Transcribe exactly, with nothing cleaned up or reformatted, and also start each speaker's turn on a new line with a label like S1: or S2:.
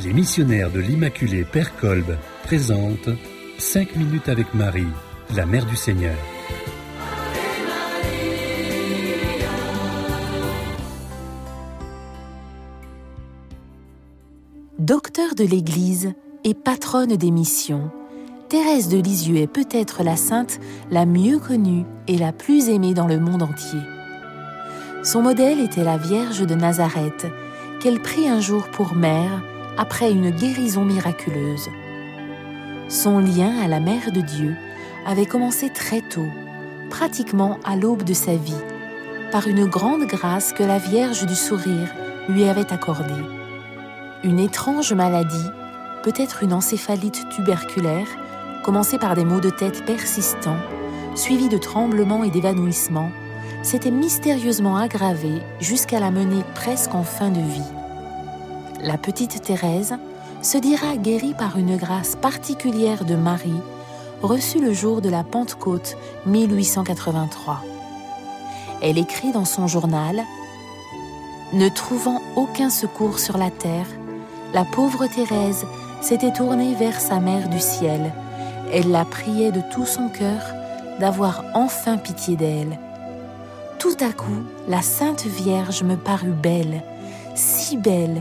S1: Les missionnaires de l'Immaculée Père Kolb présentent cinq minutes avec Marie, la Mère du Seigneur.
S2: Docteur de l'Église et patronne des missions, Thérèse de Lisieux est peut-être la sainte la mieux connue et la plus aimée dans le monde entier. Son modèle était la Vierge de Nazareth, qu'elle prit un jour pour mère après une guérison miraculeuse. Son lien à la Mère de Dieu avait commencé très tôt, pratiquement à l'aube de sa vie, par une grande grâce que la Vierge du Sourire lui avait accordée. Une étrange maladie, peut-être une encéphalite tuberculaire, commencée par des maux de tête persistants, suivis de tremblements et d'évanouissements, s'était mystérieusement aggravée jusqu'à la mener presque en fin de vie. La petite Thérèse se dira guérie par une grâce particulière de Marie, reçue le jour de la Pentecôte mille huit cent quatre-vingt-trois. Elle écrit dans son journal « Ne trouvant aucun secours sur la terre, la pauvre Thérèse s'était tournée vers sa Mère du ciel. Elle la priait de tout son cœur d'avoir enfin pitié d'elle. Tout à coup, la Sainte Vierge me parut belle, si belle